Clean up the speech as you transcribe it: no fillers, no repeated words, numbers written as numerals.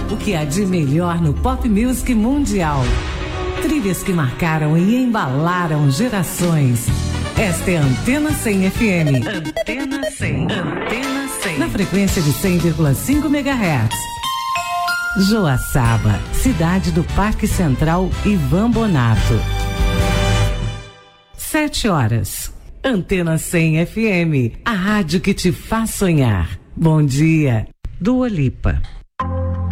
O que há de melhor no pop music mundial. Trilhas que marcaram e embalaram gerações. Esta é a Antena 100 FM. Antena 100. Antena 100. Na frequência de 100,5 MHz. Joaçaba, cidade do Parque Central Ivan Bonato. 7h. Antena 100 FM, a rádio que te faz sonhar. Bom dia. Dua Lipa.